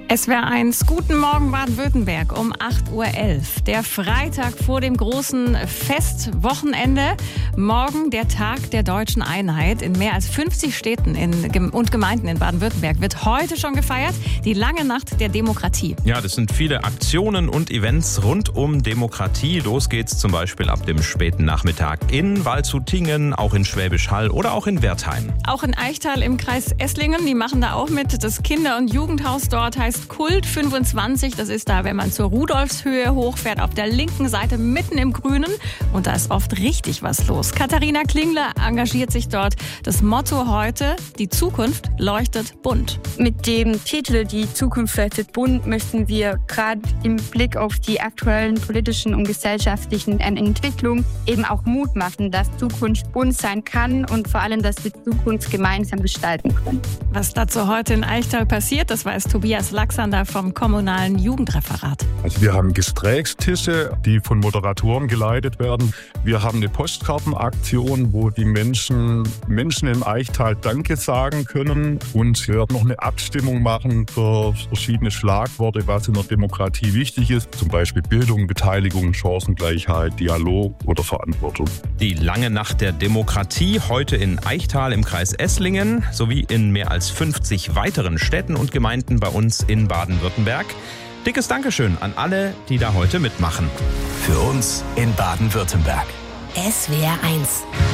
SWR1, guten Morgen Baden-Württemberg um 8.11 Uhr. Der Freitag vor dem großen Festwochenende. Morgen der Tag der deutschen Einheit. In mehr als 50 Städten und Gemeinden in Baden-Württemberg wird heute schon gefeiert. Die lange Nacht der Demokratie. Ja, das sind viele Aktionen und Events rund um Demokratie. Los geht's zum Beispiel ab dem späten Nachmittag in Waldshutingen, auch in Schwäbisch Hall oder auch in Wertheim. Auch in Eichtal im Kreis Esslingen, die machen da auch mit. Das Kinder- und Jugendhaus dort heißt Kult 25. Das ist da, wenn man zur Rudolfshöhe hochfährt, auf der linken Seite mitten im Grünen. Und da ist oft richtig was los. Katharina Klingler engagiert sich dort. Das Motto heute: Die Zukunft leuchtet bunt. Mit dem Titel Die Zukunft leuchtet bunt möchten wir gerade im Blick auf die aktuellen politischen und gesellschaftlichen Entwicklungen eben auch Mut machen, dass Zukunft bunt sein kann und vor allem, dass wir Zukunft gemeinsam gestalten können. Was dazu heute in Eichtal passiert, das weiß Tobias Laxander vom kommunalen Jugendreferat. Also wir haben Gesprächstische, die von Moderatoren geleitet werden. Wir haben eine Postkartenaktion, wo die Menschen im Eichtal Danke sagen können. Und wir werden noch eine Abstimmung machen für verschiedene Schlagworte, was in der Demokratie wichtig ist. Zum Beispiel Bildung, Beteiligung, Chancengleichheit, Dialog oder Verantwortung. Die lange Nacht der Demokratie heute in Eichtal im Kreis Esslingen sowie in mehr als 50 weiteren Städten und Gemeinden bei uns in Baden-Württemberg. Dickes Dankeschön an alle, die da heute mitmachen. Für uns in Baden-Württemberg. SWR1